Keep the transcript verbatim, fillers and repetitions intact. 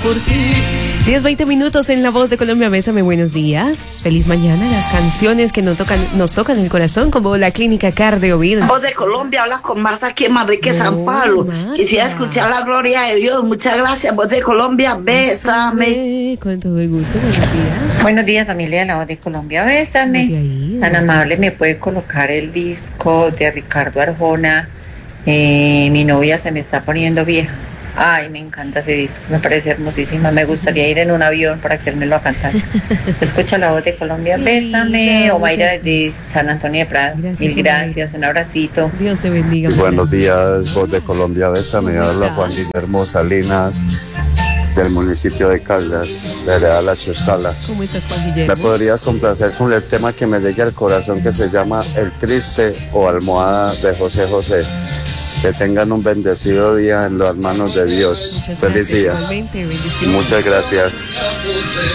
por ti. diez, veinte minutos en La Voz de Colombia. Bésame, buenos días. Feliz mañana. Las canciones que nos tocan, nos tocan el corazón, como la Clínica Cardiovid. Voz de Colombia, habla con Marta aquí en Manrique, no, San Pablo. Marta. Quisiera escuchar la gloria de Dios. Muchas gracias, Voz de Colombia. Bésame. Bésame. Con todo el gusto. Buenos días. Buenos días, familia de La Voz de Colombia. Bésame. Ahí, tan amable, me puede colocar el disco de Ricardo Arjona. Eh, mi novia se me está poniendo vieja. Ay, me encanta ese disco, me parece hermosísima. Me gustaría ir en un avión para querérmelo a cantar. Escucha La Voz de Colombia, bésame. Omaira de San Antonio de Prada. Gracias, Mil gracias, un abracito. Dios te bendiga. Buenos días, Voz de Colombia, bésame. Habla Juan Guillermo Salinas, del municipio de Caldas, de La Choscala. ¿Cómo estás, Juan Guillermo? ¿Me podrías complacer con el tema que me llegue al corazón, que se llama El Triste o Almohada, de José José? Que tengan un bendecido día en las manos de Dios. Muchas Feliz gracias, día. Igualmente, bendiciones. Muchas gracias.